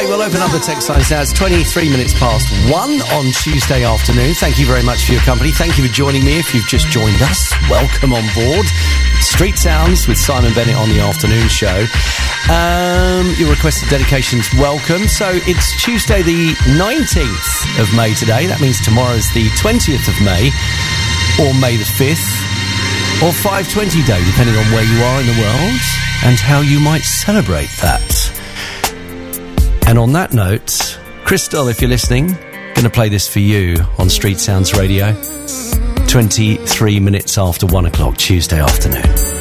OK, we'll open up the text lines now. It's 23 minutes past 1 on Tuesday afternoon. Thank you very much for your company. Thank you for joining me. If you've just joined us, welcome on board. Street Sounds with Simon Bennett on the afternoon show. Your requested dedications, welcome. So it's Tuesday the 19th of May today. That means tomorrow's the 20th of May, or May the 5th, or 520 Day, depending on where you are in the world and how you might celebrate that. And on that note, Crystal, if you're listening, going to play this for you on Street Sounds Radio. 23 minutes after 1 o'clock Tuesday afternoon.